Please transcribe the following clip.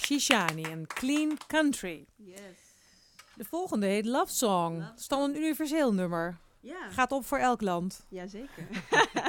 Shishani en Clean Country. Yes. De volgende heet Love Song. Love Dat is dan een universeel nummer. Ja. Gaat op voor elk land. Jazeker.